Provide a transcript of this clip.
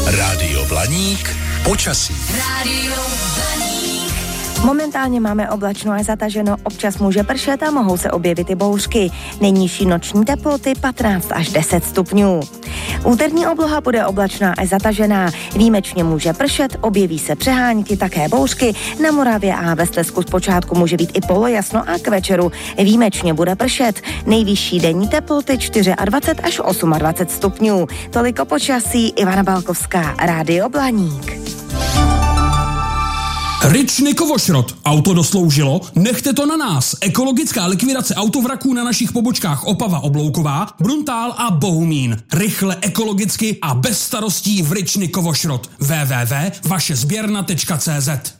Rádio Blaník, počasí. Rádio Blaník. Momentálně máme oblačno a zataženo, občas může pršet a mohou se objevit i bouřky. Nejnižší noční teploty 15 až 10 stupňů. Úterní obloha bude oblačná a zatažená. Výjimečně může pršet, objeví se přehánky, také bouřky. Na Moravě a ve Slezsku zpočátku může být i polojasno a k večeru výjimečně bude pršet. Nejvyšší denní teploty 24 až 28 stupňů. Toliko počasí, Ivana Balkovská, Rádio Blaník. Ryčny Kovošrot. Auto dosloužilo? Nechte to na nás. Ekologická likvidace autovraků na našich pobočkách Opava Oblouková, Bruntál a Bohumín. Rychle, ekologicky a bez starostí v Ryčny Kovošrot. www.vašezběrna.cz